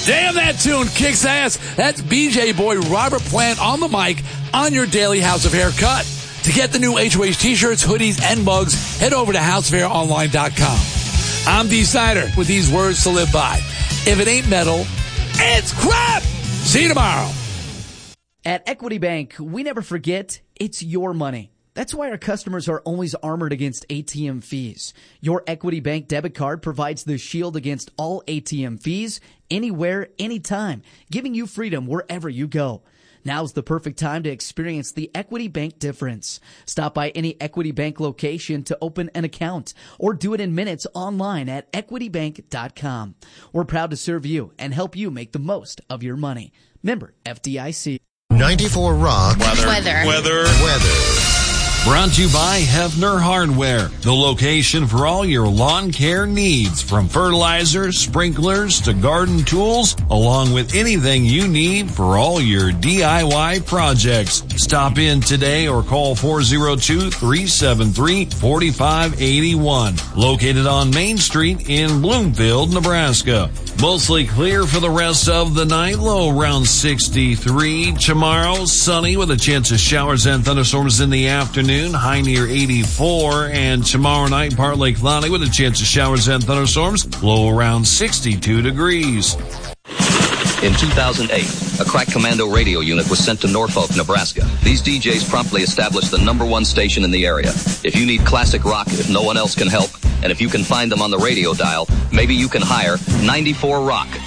Damn, that tune kicks ass. That's BJ boy Robert Plant on the mic on your daily House of Hair cut. To get the new HOH t-shirts, hoodies, and mugs, head over to houseofhaironline.com. I'm Dee Snider with these words to live by. If it ain't metal, it's crap. See you tomorrow. At Equity Bank, we never forget it's your money. That's why our customers are always armored against ATM fees. Your Equity Bank debit card provides the shield against all ATM fees, anywhere, anytime, giving you freedom wherever you go. Now's the perfect time to experience the Equity Bank difference. Stop by any Equity Bank location to open an account or do it in minutes online at equitybank.com. We're proud to serve you and help you make the most of your money. Member FDIC. 94 Rock. Weather. Brought to you by Hefner Hardware, the location for all your lawn care needs, from fertilizer, sprinklers, to garden tools, along with anything you need for all your DIY projects. Stop in today or call 402-373-4581. Located on Main Street in Bloomfield, Nebraska. Mostly clear for the rest of the night, low around 63. Tomorrow, sunny with a chance of showers and thunderstorms in the afternoon. High near 84, and tomorrow night partly cloudy with a chance of showers and thunderstorms, low around 62 degrees. In 2008, a crack commando radio unit was sent to Norfolk, Nebraska. These DJs promptly established the #1 station in the area. If you need classic rock, if no one else can help, and if you can find them on the radio dial, maybe you can hire 94 Rock.